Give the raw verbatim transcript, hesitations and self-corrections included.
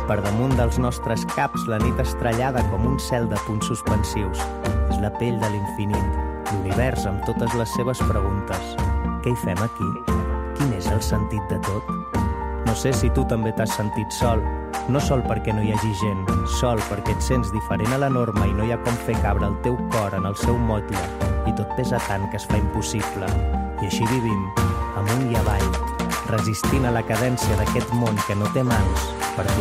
Per damunt dels nostres caps, la nit estrellada com un cel de punts suspensius. És la pell de l'infinit, l'univers amb totes les seves preguntes. Què hi fem aquí? Quin és el sentit de tot? No sé si tu també t'has sentit sol. No sol perquè no hi hagi gent, sol perquè et sents diferent a la norma i no hi ha com fer cabre el teu cor en el seu motlle i tot pesa tant que es fa impossible. I així vivim, amunt i avall, resistint a la cadència d'aquest món que no té mans per